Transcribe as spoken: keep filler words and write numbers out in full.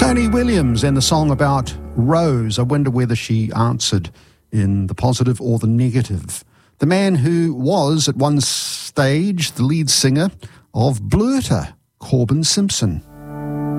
Tony Williams and the song about Rose. I wonder whether she answered in the positive or the negative. The man who was at one stage the lead singer of Blurter, Corbin Simpson.